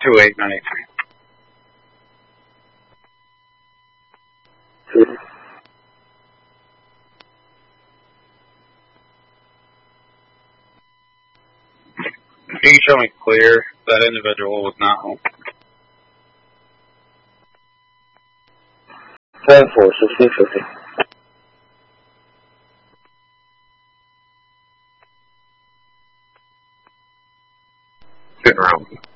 2893. Can you show me clear? That individual was not home. 10-4, 1650. Good round.